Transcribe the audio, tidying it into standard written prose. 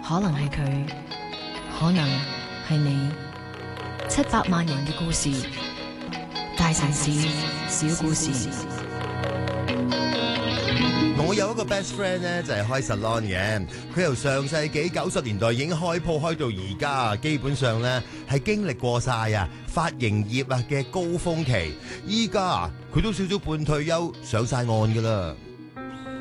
可能係佢，可能係你。700萬人嘅故事，大城市小故事。 我有一個 best friend 咧，就係開 salon 嘅。佢由上世紀90年代已經開鋪開到而家，基本上咧係經歷過晒啊髮型業啊嘅高峰期。依家佢都少少半退休，上晒岸噶啦。